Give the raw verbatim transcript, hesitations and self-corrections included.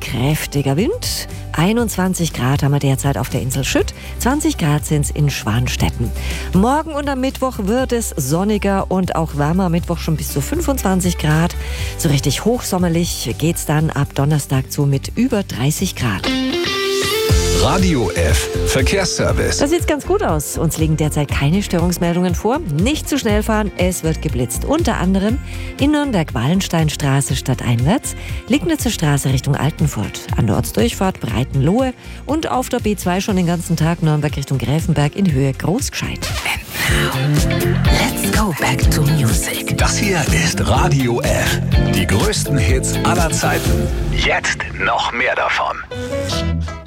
kräftiger Wind. einundzwanzig Grad haben wir derzeit auf der Insel Schütt, zwanzig Grad sind es in Schwanstetten. Morgen und am Mittwoch wird es sonniger und auch wärmer. Am Mittwoch schon bis zu fünfundzwanzig Grad. So richtig hochsommerlich geht's dann ab Donnerstag zu mit über dreißig Grad. Radio F Verkehrsservice. Das sieht ganz gut aus. Uns liegen derzeit keine Störungsmeldungen vor. Nicht zu schnell fahren, es wird geblitzt. Unter anderem in Nürnberg-Wallensteinstraße stadteinwärts, Liegnitzer Straße Richtung Altenfurt, an der Ortsdurchfahrt Breitenlohe und auf der B zwei schon den ganzen Tag Nürnberg Richtung Gräfenberg in Höhe Großgescheit. And now, let's go back to music. Das hier ist Radio F. Die größten Hits aller Zeiten. Jetzt noch mehr davon.